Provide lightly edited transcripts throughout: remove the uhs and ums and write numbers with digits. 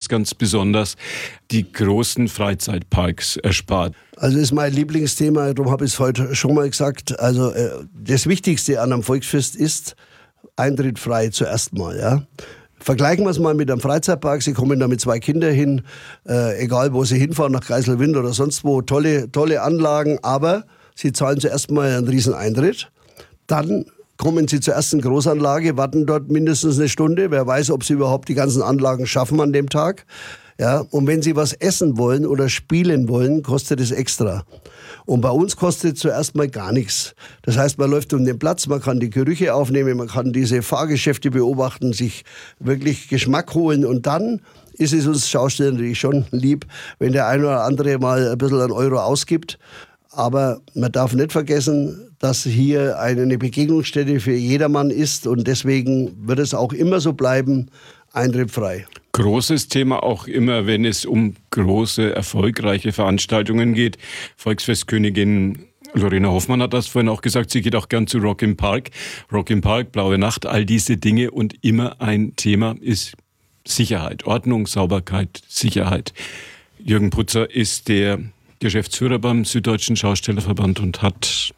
ganz besonders die großen Freizeitparks erspart. Also das ist mein Lieblingsthema, darum habe ich es heute schon mal gesagt. Also das Wichtigste an einem Volksfest ist Eintritt frei zuerst mal. Ja? Vergleichen wir es mal mit einem Freizeitpark. Sie kommen da mit 2 Kindern hin, egal wo Sie hinfahren, nach Geiselwind oder sonst wo, tolle Anlagen, aber Sie zahlen zuerst mal einen riesen Eintritt. Dann kommen Sie zur ersten Großanlage, warten dort mindestens eine Stunde. Wer weiß, ob Sie überhaupt die ganzen Anlagen schaffen an dem Tag. Ja, und wenn Sie was essen wollen oder spielen wollen, kostet es extra. Und bei uns kostet es zuerst mal gar nichts. Das heißt, man läuft um den Platz, man kann die Gerüche aufnehmen, man kann diese Fahrgeschäfte beobachten, sich wirklich Geschmack holen. Und dann ist es uns Schaustellern natürlich schon lieb, wenn der eine oder andere mal ein bisschen einen Euro ausgibt. Aber man darf nicht vergessen, dass hier eine Begegnungsstätte für jedermann ist. Und deswegen wird es auch immer so bleiben, Eintritt frei. Großes Thema auch immer, wenn es um große, erfolgreiche Veranstaltungen geht. Volksfestkönigin Lorena Hoffmann hat das vorhin auch gesagt, sie geht auch gern zu Rock im Park. Rock im Park, Blaue Nacht, all diese Dinge. Und immer ein Thema ist Sicherheit, Ordnung, Sauberkeit, Sicherheit. Jürgen Putzer ist der Geschäftsführer beim Süddeutschen Schaustellerverband und hat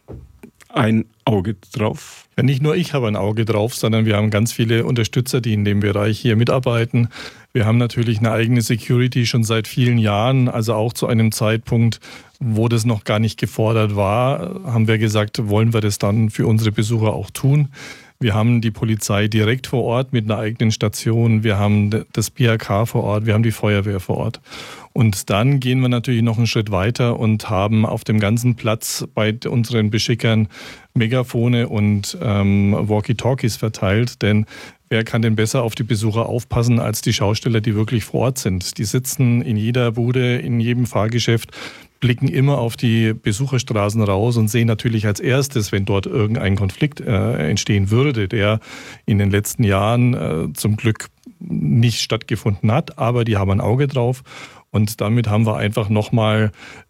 ein Auge drauf. Ja, nicht nur ich habe ein Auge drauf, sondern wir haben ganz viele Unterstützer, die in dem Bereich hier mitarbeiten. Wir haben natürlich eine eigene Security schon seit vielen Jahren, also auch zu einem Zeitpunkt, wo das noch gar nicht gefordert war, haben wir gesagt, wollen wir das dann für unsere Besucher auch tun. Wir haben die Polizei direkt vor Ort mit einer eigenen Station, wir haben das BHK vor Ort, wir haben die Feuerwehr vor Ort. Und dann gehen wir natürlich noch einen Schritt weiter und haben auf dem ganzen Platz bei unseren Beschickern Megafone und Walkie-Talkies verteilt, denn wer kann denn besser auf die Besucher aufpassen als die Schausteller, die wirklich vor Ort sind? Die sitzen in jeder Bude, in jedem Fahrgeschäft, blicken immer auf die Besucherstraßen raus und sehen natürlich als erstes, wenn dort irgendein Konflikt entstehen würde, der in den letzten Jahren zum Glück nicht stattgefunden hat, aber die haben ein Auge drauf. Und damit haben wir einfach nochmal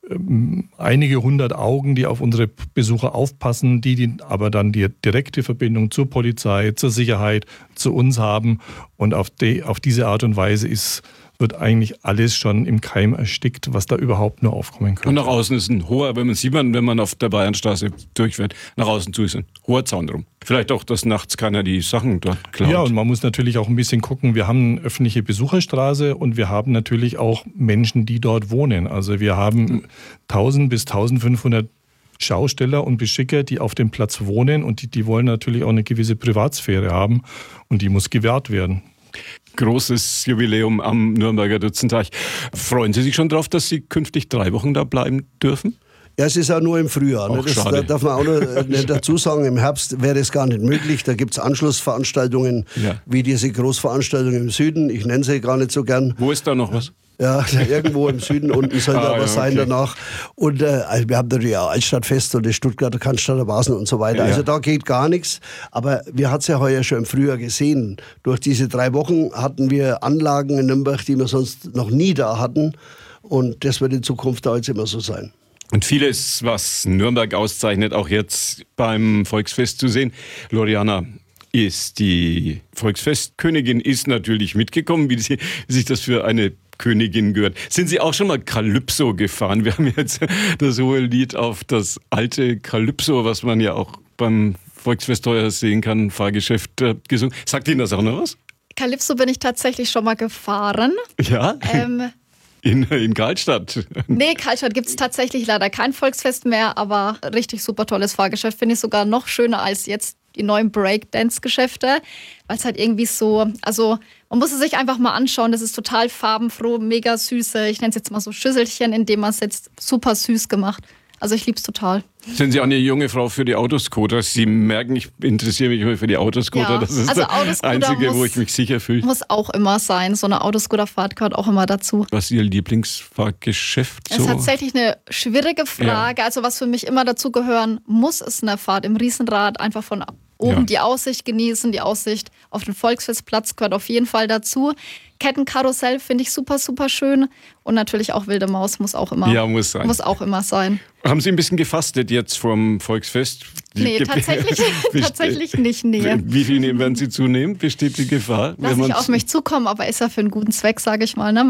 einige 100 Augen, die auf unsere Besucher aufpassen, die aber dann die direkte Verbindung zur Polizei, zur Sicherheit, zu uns haben. Und auf diese Art und Weise wird eigentlich alles schon im Keim erstickt, was da überhaupt nur aufkommen könnte. Und nach außen ist ein hoher, wenn man auf der Bayernstraße durchfährt, nach außen zu ist ein hoher Zaun drum. Vielleicht auch, dass nachts keiner die Sachen dort klaut. Ja, und man muss natürlich auch ein bisschen gucken, wir haben eine öffentliche Besucherstraße und wir haben natürlich auch Menschen, die dort wohnen. Also wir haben 1000 bis 1500 Schausteller und Beschicker, die auf dem Platz wohnen und die wollen natürlich auch eine gewisse Privatsphäre haben und die muss gewährt werden. Großes Jubiläum am Nürnberger Dutzendteich. Freuen Sie sich schon drauf, dass Sie künftig 3 Wochen da bleiben dürfen? Ja, es ist auch nur im Frühjahr. Auch Das darf man auch noch nicht dazu sagen. Im Herbst wäre es gar nicht möglich. Da gibt es Anschlussveranstaltungen, wie diese Großveranstaltungen im Süden. Ich nenne sie gar nicht so gern. Wo ist da noch was? Ja, irgendwo im Süden unten soll da was sein danach. Und also wir haben natürlich auch Altstadtfest und das Stuttgarter Cannstatter Vasen und so weiter. Also da geht gar nichts. Aber wir hatten es ja heuer schon im Frühjahr gesehen. Durch diese 3 Wochen hatten wir Anlagen in Nürnberg, die wir sonst noch nie da hatten. Und das wird in Zukunft da jetzt immer so sein. Und vieles, was Nürnberg auszeichnet, auch jetzt beim Volksfest zu sehen. Loriana ist die Volksfestkönigin, ist natürlich mitgekommen, wie sich das für eine Königin gehört. Sind Sie auch schon mal Calypso gefahren? Wir haben jetzt das hohe Lied auf das alte Calypso, was man ja auch beim Volksfest teuer sehen kann, Fahrgeschäft gesungen. Sagt Ihnen das auch noch was? Calypso bin ich tatsächlich schon mal gefahren. Ja? In Karlstadt? Nee, Karlstadt gibt es tatsächlich leider kein Volksfest mehr, aber richtig super tolles Fahrgeschäft. Finde ich sogar noch schöner als jetzt die neuen Breakdance-Geschäfte, weil es halt irgendwie so, also man muss es sich einfach mal anschauen, das ist total farbenfroh, mega süße, ich nenne es jetzt mal so Schüsselchen, in dem man es jetzt super süß gemacht. Also ich liebe es total. Sind Sie auch eine junge Frau für die Autoscooter? Sie merken, ich interessiere mich immer für die Autoscooter. Ja, das ist also das Einzige, wo ich mich sicher fühle. Muss auch immer sein. So eine Autoscooterfahrt gehört auch immer dazu. Was ist Ihr Lieblingsfahrgeschäft? Das ist tatsächlich eine schwierige Frage. Ja. Also was für mich immer dazu gehören muss, ist eine Fahrt im Riesenrad. Einfach von oben die Aussicht genießen. Die Aussicht auf den Volksfestplatz gehört auf jeden Fall dazu. Kettenkarussell finde ich super, super schön. Und natürlich auch Wilde Maus muss auch immer, muss auch immer sein. Haben Sie ein bisschen gefastet jetzt vom Volksfest? Nee, tatsächlich nicht. Nee. Wie viel werden Sie zunehmen? Besteht die Gefahr? Lass ich auf mich zukommen, aber ist ja für einen guten Zweck, sage ich mal. Ne?